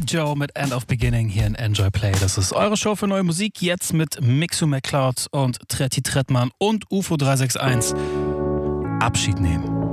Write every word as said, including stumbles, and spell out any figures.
Joe mit End of Beginning hier in Enjoy Play. Das ist eure Show für neue Musik. Jetzt mit Mixu McCloud und Tretti Trettmann und U F O drei sechs eins. Abschied nehmen.